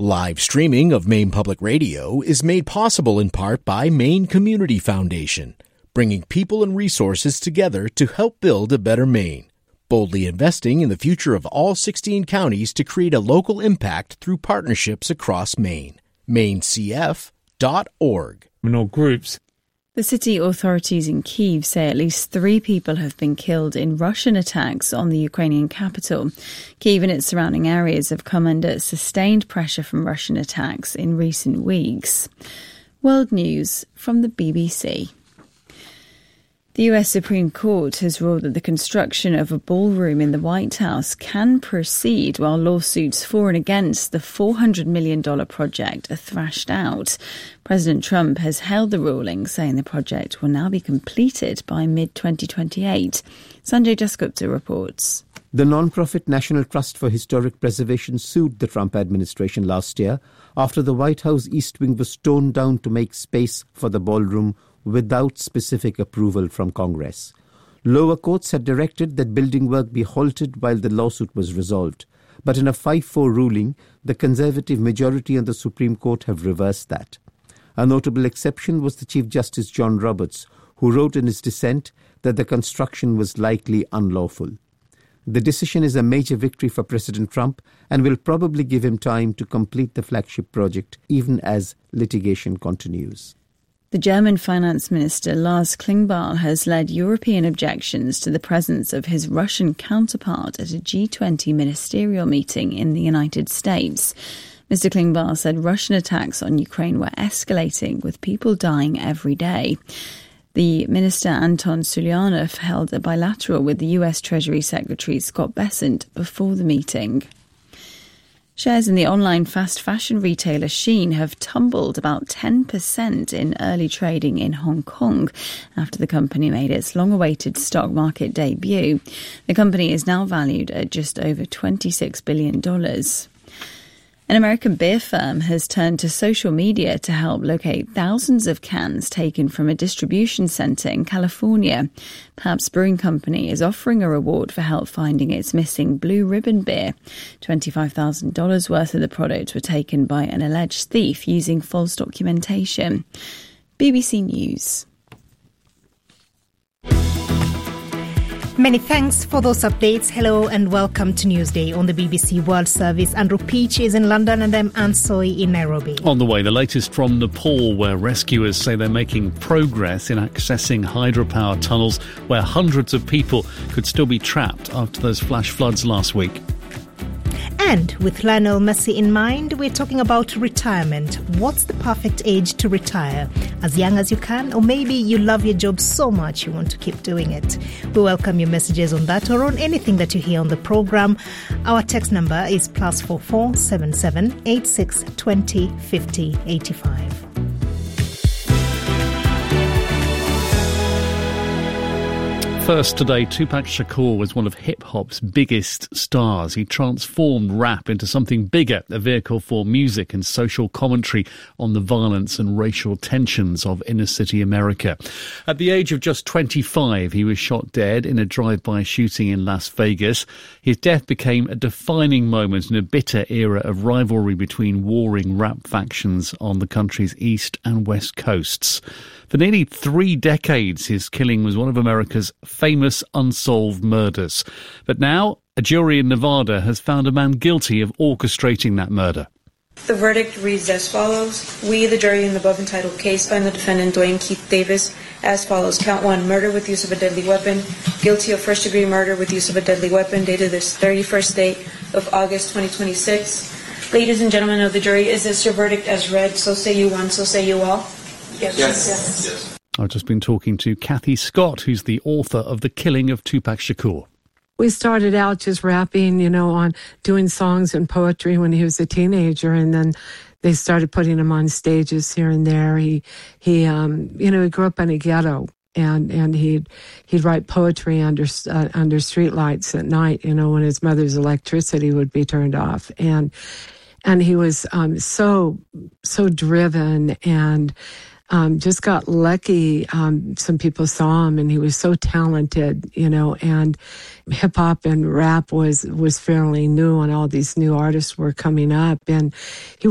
Live streaming of Maine Public Radio is made possible in part by Maine Community Foundation, bringing people and resources together to help build a better Maine. Boldly investing in the future of all 16 counties to create a local impact through partnerships across Maine. MaineCF.org. Groups. The city authorities in Kyiv say at least 3 people have been killed in Russian attacks on the Ukrainian capital. Kyiv and its surrounding areas have come under sustained pressure from Russian attacks in recent weeks. World news from the BBC. The US Supreme Court has ruled that the construction of a ballroom in the White House can proceed while lawsuits for and against the $400 million project are thrashed out. President Trump has hailed the ruling, saying the project will now be completed by mid-2028. Sanjay Dasgupta reports. The non-profit National Trust for Historic Preservation sued the Trump administration last year after the White House East Wing was torn down to make space for the ballroom without specific approval from Congress. Lower courts had directed that building work be halted while the lawsuit was resolved. But in a 5-4 ruling, the Conservative majority on the Supreme Court have reversed that. A notable exception was the Chief Justice John Roberts, who wrote in his dissent that the construction was likely unlawful. The decision is a major victory for President Trump and will probably give him time to complete the flagship project, even as litigation continues. The German finance minister Lars Klingbeil has led European objections to the presence of his Russian counterpart at a G20 ministerial meeting in the United States. Mr. Klingbeil said Russian attacks on Ukraine were escalating, with people dying every day. The minister Anton Sulianov held a bilateral with the US Treasury Secretary Scott Bessent before the meeting. Shares in the online fast fashion retailer Shein have tumbled about 10% in early trading in Hong Kong after the company made its long-awaited stock market debut. The company is now valued at just over $26 billion. An American beer firm has turned to social media to help locate thousands of cans taken from a distribution centre in California. Pabst Brewing Company is offering a reward for help finding its missing Blue Ribbon beer. $25,000 worth of the product were taken by an alleged thief using false documentation. BBC News. Many thanks for those updates. Hello and welcome to Newsday on the BBC World Service. Andrew Peach is in London and I'm Anne Soy in Nairobi. On the way, the latest from Nepal, where rescuers say they're making progress in accessing hydropower tunnels where hundreds of people could still be trapped after those flash floods last week. And with Lionel Messi in mind, we're talking about retirement. What's the perfect age to retire? As young as you can, or maybe you love your job so much you want to keep doing it. We welcome your messages on that or on anything that you hear on the programme. Our text number is +44 77 86 20 50 85. First today, Tupac Shakur was one of hip-hop's biggest stars. He transformed rap into something bigger, a vehicle for music and social commentary on the violence and racial tensions of inner-city America. At the age of just 25, he was shot dead in a drive-by shooting in Las Vegas. His death became a defining moment in a bitter era of rivalry between warring rap factions on the country's east and west coasts. For nearly 3 decades, his killing was one of America's famous unsolved murders. But now, a jury in Nevada has found a man guilty of orchestrating that murder. The verdict reads as follows. We, the jury in the above entitled case, find the defendant, Dwayne Keith Davis, as follows. Count 1, murder with use of a deadly weapon. Guilty of first-degree murder with use of a deadly weapon, dated this 31st day of August 2026. Ladies and gentlemen of the jury, is this your verdict as read? So say you one, so say you all. Yes. I've just been talking to Kathy Scott, who's the author of The Killing of Tupac Shakur. We started out just rapping, on doing songs and poetry when he was a teenager, and then they started putting him on stages here and there. He grew up in a ghetto, and he'd write poetry under streetlights at night, when his mother's electricity would be turned off, and he was so driven and just got lucky. Some people saw him, and he was so talented, and hip hop and rap was fairly new, and all these new artists were coming up, and he